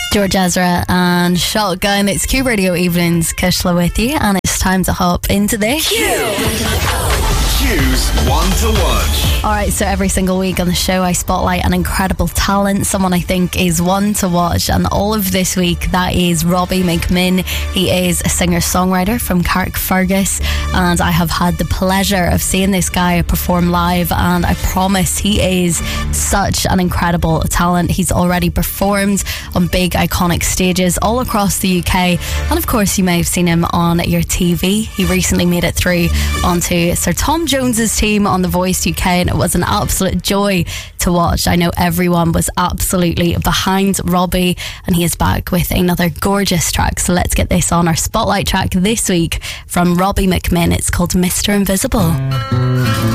George Ezra and Shotgun. It's Q Radio Evenings, Kishla with you, and it's time to hop into this. Q's One to Watch. Alright, so every single week on the show I spotlight an incredible talent, someone I think is one to watch, and all of this week that is Robbie McMinn. He is a singer-songwriter from Carrickfergus, and I have had the pleasure of seeing this guy perform live, and I promise he is such an incredible talent. He's already performed on big iconic stages all across the UK, and of course you may have seen him on your TV. He recently made it through onto Sir Tom Jones's team on The Voice UK, and it was an absolute joy to watch. I know everyone was absolutely behind Robbie, and he is back with another gorgeous track. So let's get this on our spotlight track this week from Robbie McMinn. It's called Mr. Invisible.